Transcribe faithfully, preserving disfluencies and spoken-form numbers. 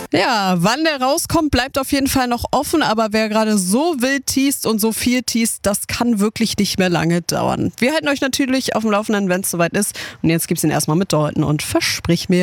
Ja, wann der rauskommt, bleibt auf jeden Fall noch offen, aber wer gerade so wild teast und so viel teast, das kann wirklich nicht mehr lange dauern. Wir halten euch natürlich auf dem Laufenden, wenn es soweit ist. Und jetzt gibt's ihn erstmal mit Dalton und Versprich mir.